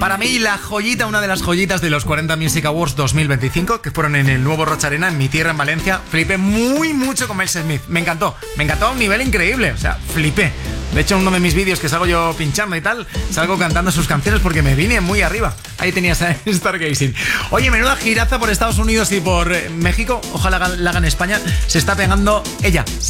Para mí, la joyita, una de las joyitas de los 40 Music Awards 2025, que fueron en el nuevo Roch Arena, en mi tierra, en Valencia. Flipé mucho con Miles Smith. Me encantó a un nivel increíble. O sea, flipé. De hecho, en uno de mis vídeos que salgo yo pinchando y tal, salgo cantando sus canciones porque me vine muy arriba. Ahí tenías a Stargazing. Oye, menuda giraza por Estados Unidos y por México. Ojalá la haga en España. Se está pegando ella,